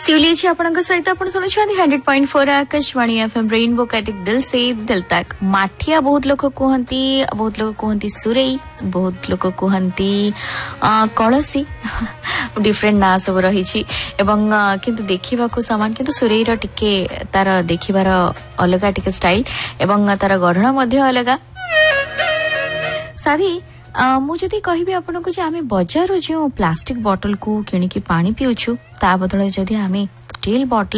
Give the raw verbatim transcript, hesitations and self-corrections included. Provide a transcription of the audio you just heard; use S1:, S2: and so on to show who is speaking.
S1: शिवली अच्छी आपन सहित आप hundred point four Akashvani FM rainbow कैटिक दिल से दिल तक माठिया बहुत लोग कहती बहुत लोग कहती सुरई बहुत लोग कहती कलसी डिफरेंट ना सब रही किंतु देखा सामान किंतु सुरईर टिके तार देखिबार अलग टिके स्टाइल एवं तार गढ़न अलग साधी मुझे कहबी आपन को आम बजार जो प्लास्टिक बॉटल को किणिकी पानी पिउछु ता बदले जदि आम स्टील बॉटल